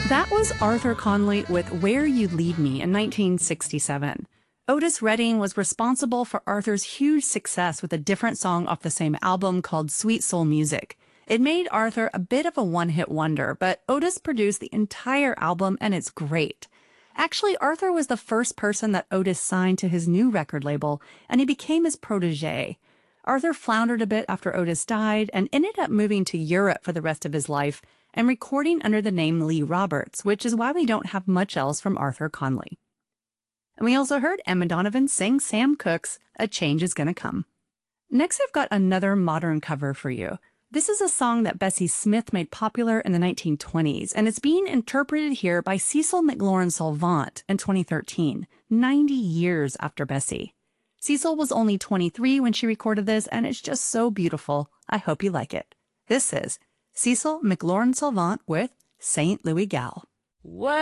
That was Arthur Conley with Where You Lead Me in 1967. Otis Redding was responsible for Arthur's huge success with a different song off the same album called Sweet Soul Music. It made Arthur a bit of a one-hit wonder, but Otis produced the entire album and it's great. Actually, Arthur was the first person that Otis signed to his new record label, and he became his protege. Arthur floundered a bit after Otis died and ended up moving to Europe for the rest of his life and recording under the name Lee Roberts, which is why we don't have much else from Arthur Conley. And we also heard Emma Donovan sing Sam Cooke's A Change Is Gonna Come. Next, I've got another modern cover for you. This is a song that Bessie Smith made popular in the 1920s, and it's being interpreted here by Cecil McLaurin Salvant in 2013, 90 years after Bessie. Cecil was only 23 when she recorded this, and it's just so beautiful. I hope you like it. This is Cecil McLaurin Salvant with St. Louis Gal.